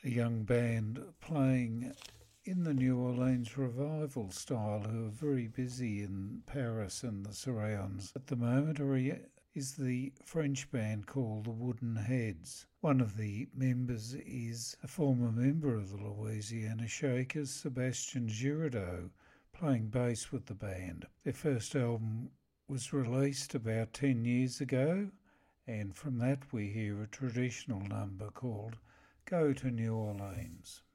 a young band playing in the New Orleans revival style who are very busy in Paris and the surrounds at the moment is the French band called the Wooden Heads. One of the members is a former member of the Louisiana Shakers, Sebastian Giraudot, playing bass with the band. Their first album was released about 10 years ago, and from that we hear a traditional number called Go to New Orleans.